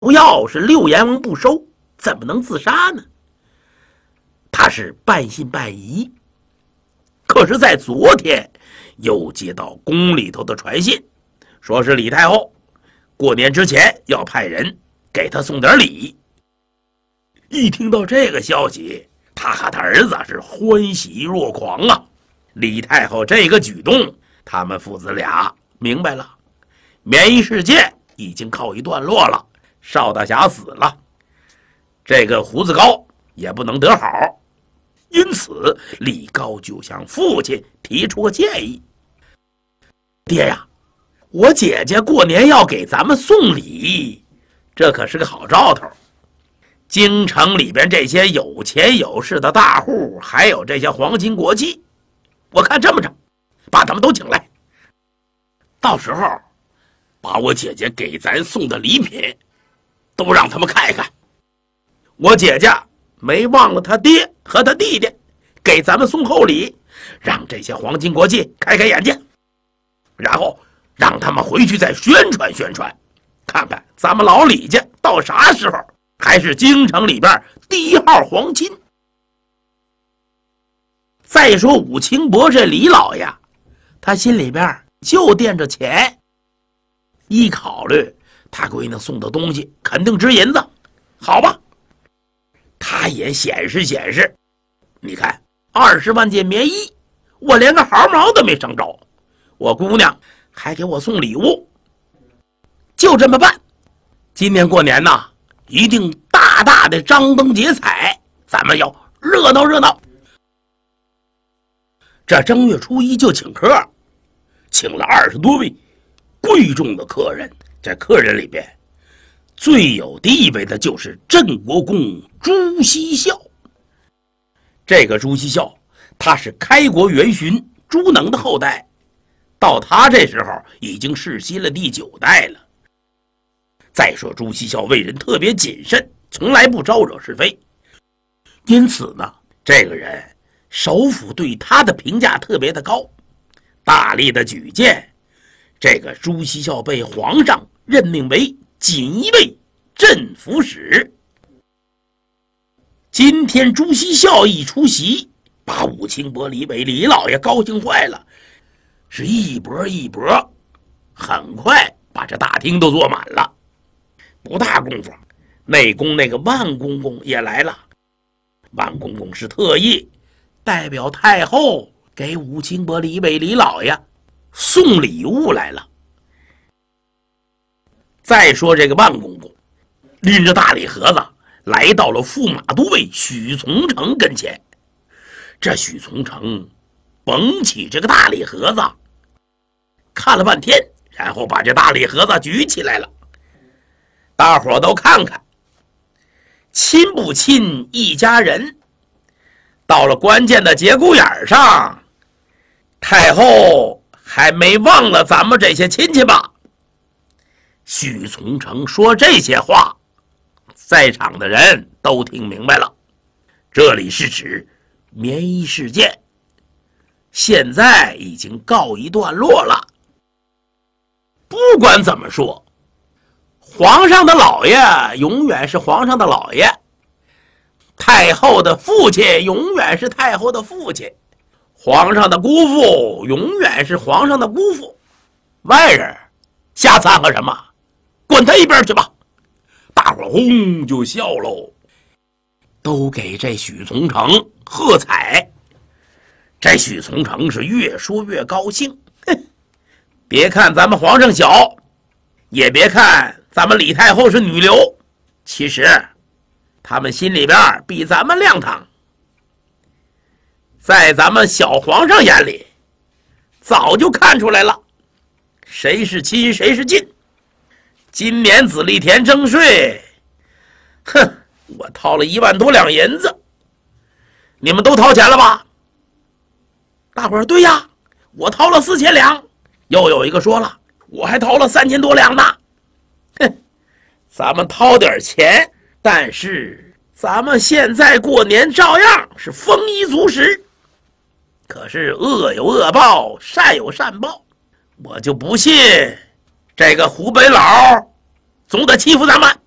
要是六阎王不收，怎么能自杀呢？他是半信半疑。可是在昨天又接到宫里头的传信，说是李太后过年之前要派人给他送点礼。一听到这个消息，他和他儿子是欢喜若狂啊。李太后这个举动，他们父子俩明白了，绵衣事件已经告一段落了，邵大侠死了，这个胡子高也不能得好。因此李高就向父亲提出个建议：爹呀，我姐姐过年要给咱们送礼，这可是个好兆头。京城里边这些有钱有势的大户，还有这些皇亲国戚，我看这么着，把他们都请来，到时候把我姐姐给咱送的礼品都让他们看一看。我姐姐没忘了他爹和他弟弟给咱们送厚礼，让这些皇亲国戚开开眼界，然后让他们回去再宣传宣传，看看咱们老李家到啥时候还是京城里边第一号皇亲。再说武清伯这李老爷，他心里边就惦着钱，一考虑他闺女送的东西肯定值银子，好吧，他也显示显示，你看20万件棉衣，我连个毫毛都没伤着，我姑娘还给我送礼物，就这么办。今年过年呢，一定大大的张灯结彩，咱们要热闹热闹。这正月初一就请客，请了20多位贵重的客人。这客人里边最有地位的就是镇国公朱熹孝。这个朱熹孝，他是开国元勋朱能的后代，到他这时候已经世袭了第9代了。再说朱熹孝为人特别谨慎，从来不招惹是非，因此呢，这个人首府对他的评价特别的高。大力的举荐，这个朱熹孝被皇上任命为锦衣卫镇抚使。今天朱熹孝一出席，把武清伯李伟李老爷高兴坏了，是一波一波，很快把这大厅都坐满了。不大功夫，内宫那个万公公也来了。万公公是特意代表太后给武清伯李伟李老爷送礼物来了。再说这个万公公拎着大礼盒子来到了驸马都尉许从成跟前。这许从成捧起这个大礼盒子看了半天，然后把这大礼盒子举起来了。大伙都看看亲不亲一家人。到了关键的节骨眼上，太后还没忘了咱们这些亲戚吧？许从成说这些话，在场的人都听明白了，这里是指棉衣事件现在已经告一段落了。不管怎么说，皇上的老爷永远是皇上的老爷，太后的父亲永远是太后的父亲，皇上的姑父永远是皇上的姑父。外人瞎掺和什么？滚他一边去吧！大伙轰就笑喽，都给这许从成喝彩。这许从成是越说越高兴，别看咱们皇上小，也别看咱们李太后是女流，其实他们心里边比咱们亮堂。在咱们小皇上眼里，早就看出来了，谁是亲谁是近。今年子力田征税，哼，我掏了1万多两银子，你们都掏钱了吧？大伙儿对呀，我掏了4000两。又有一个说了，我还掏了3000多两呢。哼，咱们掏点钱，但是咱们现在过年照样是丰衣足食。可是恶有恶报，善有善报，我就不信这个湖北佬总得欺负咱们。